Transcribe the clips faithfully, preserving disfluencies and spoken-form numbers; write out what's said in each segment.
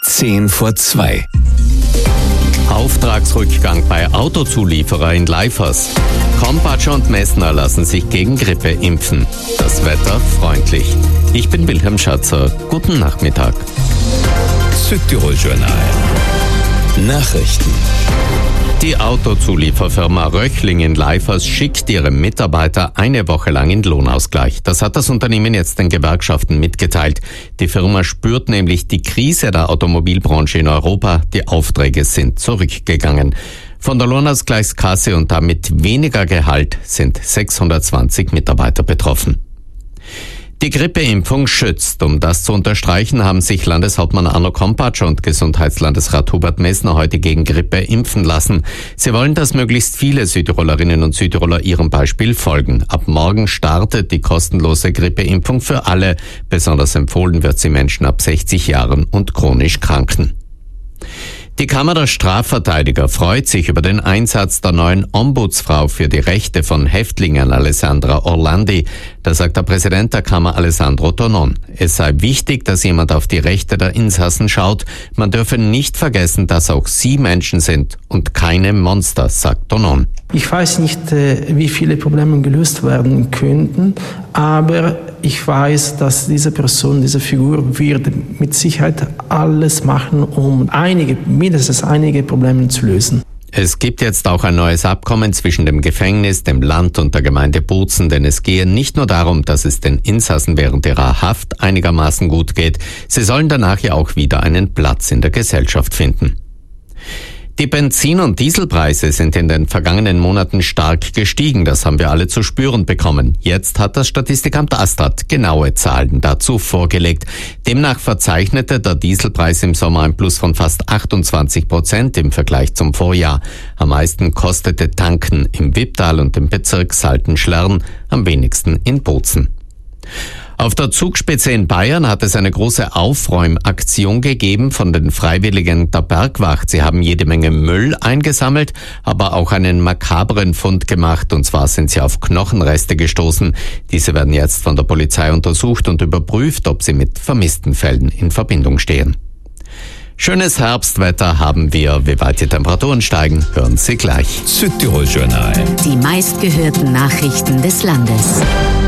zehn vor zwei. Auftragsrückgang bei Autozulieferer in Leifers. Kompatscher und Messner lassen sich gegen Grippe impfen. Das Wetter freundlich. Ich bin Wilhelm Schatzer. Guten Nachmittag. Südtirol-Journal. Nachrichten. Die Autozulieferfirma Röchling in Leifers schickt ihre Mitarbeiter eine Woche lang in Lohnausgleich. Das hat das Unternehmen jetzt den Gewerkschaften mitgeteilt. Die Firma spürt nämlich die Krise der Automobilbranche in Europa. Die Aufträge sind zurückgegangen. Von der Lohnausgleichskasse und damit weniger Gehalt sind sechshundertzwanzig Mitarbeiter betroffen. Die Grippeimpfung schützt. Um das zu unterstreichen, haben sich Landeshauptmann Arno Kompatscher und Gesundheitslandesrat Hubert Messner heute gegen Grippe impfen lassen. Sie wollen, dass möglichst viele Südtirolerinnen und Südtiroler ihrem Beispiel folgen. Ab morgen startet die kostenlose Grippeimpfung für alle. Besonders empfohlen wird sie Menschen ab sechzig Jahren und chronisch Kranken. Die Kammer der Strafverteidiger freut sich über den Einsatz der neuen Ombudsfrau für die Rechte von Häftlingen, Alessandra Orlandi. Da sagt der Präsident der Kammer, Alessandro Tonon. Es sei wichtig, dass jemand auf die Rechte der Insassen schaut. Man dürfe nicht vergessen, dass auch sie Menschen sind und keine Monster, sagt Tonon. Ich weiß nicht, wie viele Probleme gelöst werden könnten, aber ich weiß, dass diese Person, diese Figur wird mit Sicherheit alles machen, um einige, mindestens einige Probleme zu lösen. Es gibt jetzt auch ein neues Abkommen zwischen dem Gefängnis, dem Land und der Gemeinde Bozen, denn es gehe nicht nur darum, dass es den Insassen während ihrer Haft einigermaßen gut geht, sie sollen danach ja auch wieder einen Platz in der Gesellschaft finden. Die Benzin- und Dieselpreise sind in den vergangenen Monaten stark gestiegen. Das haben wir alle zu spüren bekommen. Jetzt hat das Statistikamt Astrat genaue Zahlen dazu vorgelegt. Demnach verzeichnete der Dieselpreis im Sommer ein Plus von fast achtundzwanzig Prozent im Vergleich zum Vorjahr. Am meisten kostete Tanken im Wipptal und im Bezirk Salten-Schlern, am wenigsten in Bozen. Auf der Zugspitze in Bayern hat es eine große Aufräumaktion gegeben von den Freiwilligen der Bergwacht. Sie haben jede Menge Müll eingesammelt, aber auch einen makabren Fund gemacht. Und zwar sind sie auf Knochenreste gestoßen. Diese werden jetzt von der Polizei untersucht und überprüft, ob sie mit vermissten Fällen in Verbindung stehen. Schönes Herbstwetter haben wir. Wie weit die Temperaturen steigen, hören Sie gleich. Südtirol-Journal. Die meistgehörten Nachrichten des Landes.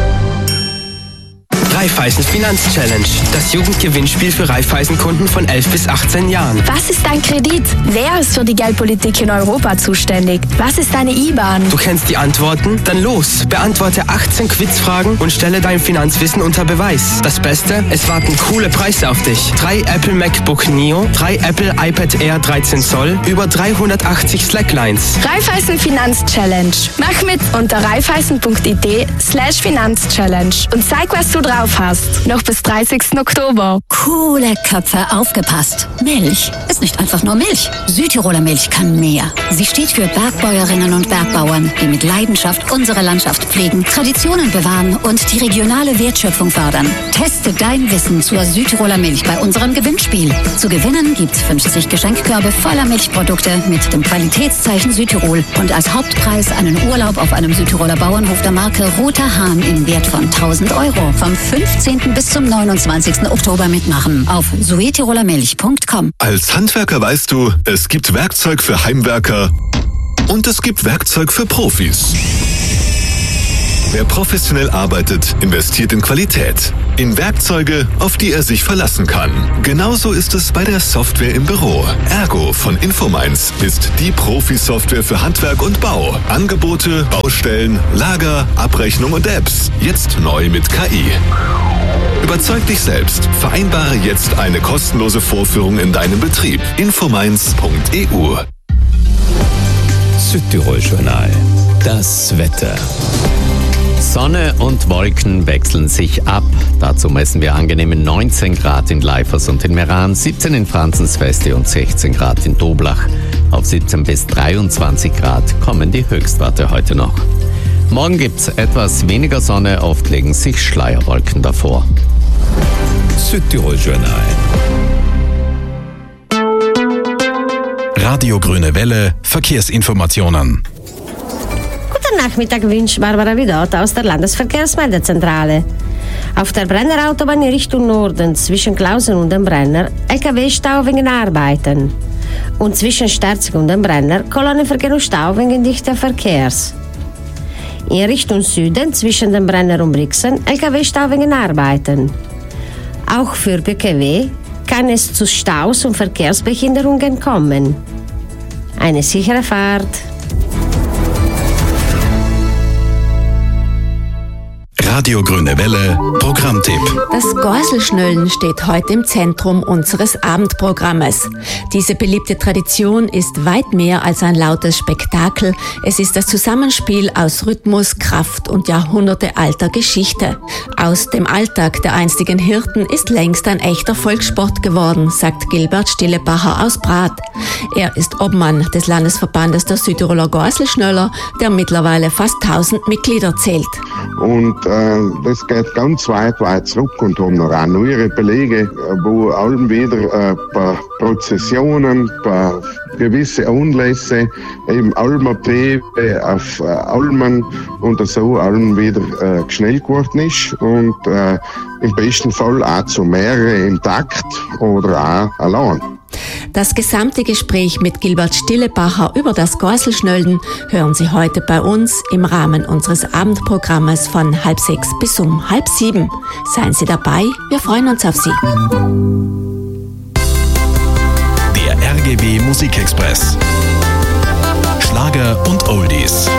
Raiffeisen Finanzchallenge, das Jugendgewinnspiel für Raiffeisen-Kunden von elf bis achtzehn Jahren. Was ist dein Kredit? Wer ist für die Geldpolitik in Europa zuständig? Was ist deine I B A N? Du kennst die Antworten? Dann los! Beantworte achtzehn Quizfragen und stelle dein Finanzwissen unter Beweis. Das Beste? Es warten coole Preise auf dich. Drei Apple MacBook Neo, drei Apple iPad Air dreizehn Zoll, über dreihundertachtzig Slacklines. Raiffeisen Finanzchallenge. Mach mit unter raiffeisen.it slash Finanzchallenge und zeig, was du drauf hast. Noch bis dreißigsten Oktober. Coole Köpfe, aufgepasst. Milch ist nicht einfach nur Milch. Südtiroler Milch kann mehr. Sie steht für Bergbäuerinnen und Bergbauern, die mit Leidenschaft unsere Landschaft pflegen, Traditionen bewahren und die regionale Wertschöpfung fördern. Teste dein Wissen zur Südtiroler Milch bei unserem Gewinnspiel. Zu gewinnen gibt's fünfzig Geschenkkörbe voller Milchprodukte mit dem Qualitätszeichen Südtirol und als Hauptpreis einen Urlaub auf einem Südtiroler Bauernhof der Marke Roter Hahn im Wert von tausend Euro. Vom fünfzehnten bis zum neunundzwanzigsten Oktober mitmachen auf südtirolermilch punkt com. Als Handwerker weißt du, es gibt Werkzeug für Heimwerker und es gibt Werkzeug für Profis. Wer professionell arbeitet, investiert in Qualität, in Werkzeuge, auf die er sich verlassen kann. Genauso ist es bei der Software im Büro. Ergo von Infomines ist die Profi-Software für Handwerk und Bau. Angebote, Baustellen, Lager, Abrechnung und Apps. Jetzt neu mit K I. Überzeug dich selbst. Vereinbare jetzt eine kostenlose Vorführung in deinem Betrieb. infomines punkt e u. Südtirol-Journal. Das Wetter. Sonne und Wolken wechseln sich ab. Dazu messen wir angenehme neunzehn Grad in Leifers und in Meran, siebzehn in Franzensfeste und sechzehn Grad in Doblach. Auf siebzehn bis dreiundzwanzig Grad kommen die Höchstwerte heute noch. Morgen gibt's etwas weniger Sonne, oft legen sich Schleierwolken davor. Südtirol-Journal. Radio Grüne Welle, Verkehrsinformationen. Guten Nachmittag wünscht Barbara Vidot aus der Landesverkehrsmeldezentrale. Auf der Brennerautobahn in Richtung Norden zwischen Klausen und dem Brenner L K W-Stau wegen Arbeiten. Und zwischen Sterzig und dem Brenner Kolonnenverkehr und Stau wegen dichten Verkehrs. In Richtung Süden zwischen dem Brenner und Brixen L K W-Stau wegen Arbeiten. Auch für P K W kann es zu Staus und Verkehrsbehinderungen kommen. Eine sichere Fahrt. Radio Grüne Welle, Programmtipp. Das Gorselschnöllen steht heute im Zentrum unseres Abendprogrammes. Diese beliebte Tradition ist weit mehr als ein lautes Spektakel. Es ist das Zusammenspiel aus Rhythmus, Kraft und jahrhundertealter Geschichte. Aus dem Alltag der einstigen Hirten ist längst ein echter Volkssport geworden, sagt Gilbert Stillebacher aus Prat. Er ist Obmann des Landesverbandes der Südtiroler Gorselschnöller, der mittlerweile fast tausend Mitglieder zählt. Und äh, das geht ganz weit, weit zurück und haben noch auch neuere Belege, wo allem wieder äh, bei Prozessionen, bei gewisse Anlässe, eben Almabtriebe auf äh, Almen und so allem wieder äh, geschnellt geworden ist und äh, im besten Fall auch zu mehreren im Takt oder auch allein. Das gesamte Gespräch mit Gilbert Stillebacher über das Gorselschnöllen hören Sie heute bei uns im Rahmen unseres Abendprogrammes von halb sechs bis um halb sieben. Seien Sie dabei, wir freuen uns auf Sie. Der R G W Musikexpress. Schlager und Oldies.